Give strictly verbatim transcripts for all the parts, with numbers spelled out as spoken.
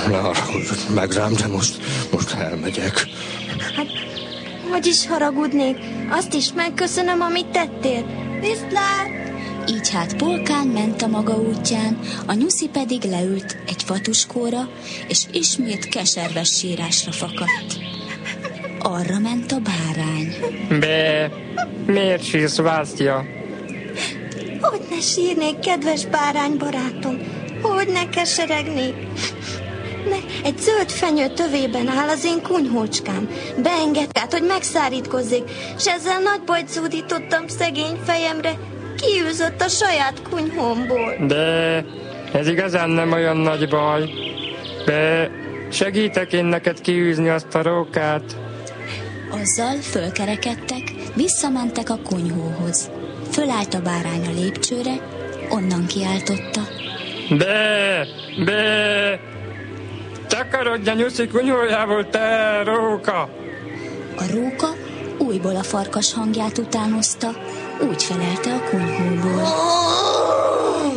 Ne haragudj meg rám, de most, most elmegyek. Hát, hogy is haragudnék? Azt is megköszönöm, amit tettél. Viszlát! Így hát Polkán ment a maga útján, a Nyuszi pedig leült egy fatuskóra, és ismét keserves sírásra fakadt. Arra ment a bárány. Be, miért sírsz, Vászja? Hogy ne sírnék, kedves bárány barátom? Hogy ne keseregnék? Ne, egy zöld fenyő tövében áll az én kunyhócskám. Beengedk át, hogy megszárítkozzék, s ezzel nagy bajt zúdítottam szegény fejemre. Kiűzött a saját kunyhómból. De ez igazán nem olyan nagy baj. De segítek én neked kiűzni azt a rókát. Azzal fölkerekedtek, visszamentek a kunyhóhoz. Fölállt a bárány a lépcsőre, onnan kiáltotta. Be, be, takarodj a Nyuszi kunyhójából, te róka! A róka újból a farkas hangját utánozta, úgy felelte a kunyhóból. Oh,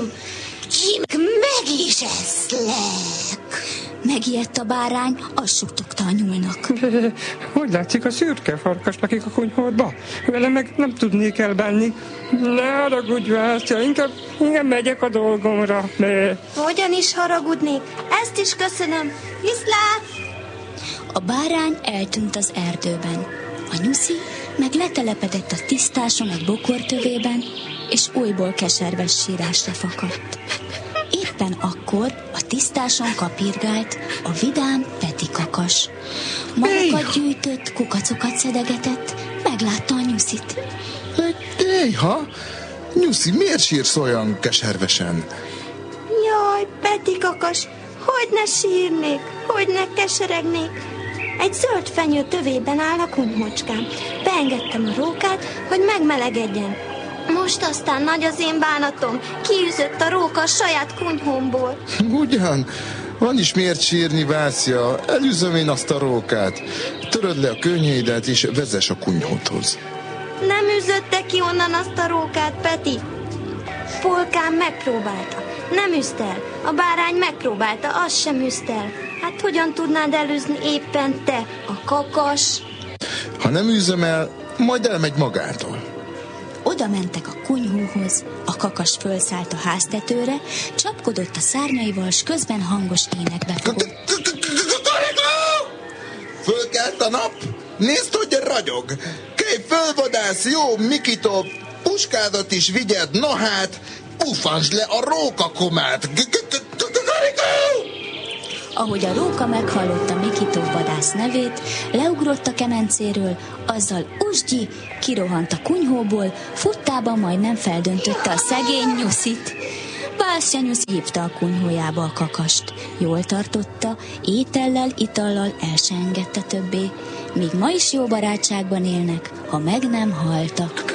meg is eszlek! Megijedt a bárány, azt suttogta a nyúlnak. De, hogy látszik, a szürke farkas lakik a kunyhódba? Vele meg nem tudnék elbánni. Ne haragudj, Vászja, inkább, inkább megyek a dolgomra. De... Hogyan is haragudnék? Ezt is köszönöm. Viszlát! A bárány eltűnt az erdőben. A Nyuszi meg letelepedett a tisztáson egy bokortövében, és újból keserves sírásra fakadt. Éppen akkor a tisztáson kapirgált a vidám Peti kakas. Malakat gyűjtött, kukacokat szedegetett, meglátta a Nyuszit. Éjha, Nyuszi, miért sírsz olyan keservesen? Jaj, Peti kakas, hogy ne sírnék, hogy ne keseregnék. Egy zöld fenyő tövében áll a kunyhócskám. Beengedtem a rókát, hogy megmelegedjen. Most aztán nagy az én bánatom. Kiűzött a róka a saját kunyhómból. Ugyan, van is miért sírni, Vászja. Elűzöm én azt a rókát. Töröd le a könnyeidet, és vezess a kunyhódhoz. Nem űzötte ki onnan azt a rókát, Peti. Polkám megpróbálta. Nem űzte el. A bárány megpróbálta, az sem űzte el. Hát hogyan tudnád elűzni éppen te, a kakas? Ha nem űzöm el, majd elmegy magától. Oda mentek a kunyhóhoz, a kakas fölszállt a háztetőre, csapkodott a szárnyaival, s közben hangos énekbe fogott. Fölkelt a nap? Nézd, hogy ragyog! Kelj föl, vadász, jó, Mikitó, puskádat is vigyed, na hát, pufansd le a rókakomát! Ahogy a róka meghallotta Mikitó vadász nevét, leugrott a kemencéről, azzal usgyi, kirohant a kunyhóból, futtában majdnem feldöntötte a szegény Nyuszit. Vászja Nyuszi hívta a kunyhójába a kakast. Jól tartotta, étellel, itallal el se engedte többé. Míg ma is jó barátságban élnek, ha meg nem haltak.